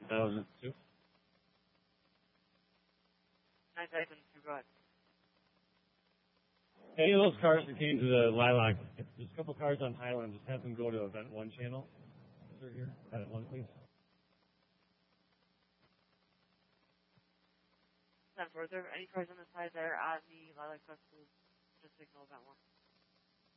2002. 9,002, go ahead. Any of those cars that came to the Lilac, there's a couple cars on Highland, just have them go to event 1 channel. Sir, here, event 1, please. Further, any cars on the side there on the Lilac Festival, just signal event 1.